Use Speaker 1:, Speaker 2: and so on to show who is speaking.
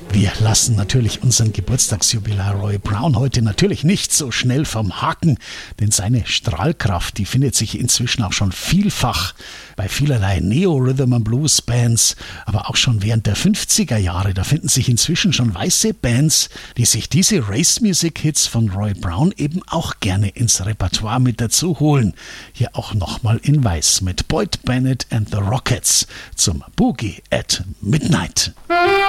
Speaker 1: Wir lassen natürlich unseren Geburtstagsjubilar Roy Brown heute natürlich nicht so schnell vom Haken, denn seine Strahlkraft, die findet sich inzwischen auch schon vielfach bei vielerlei Neo-Rhythm-and-Blues-Bands, aber auch schon während der 50er Jahre. Da finden sich inzwischen schon weiße Bands, die sich diese Race-Music-Hits von Roy Brown eben auch gerne ins Repertoire mit dazu holen. Hier auch nochmal in weiß mit Boyd Bennett and the Rockets zum Boogie at Midnight.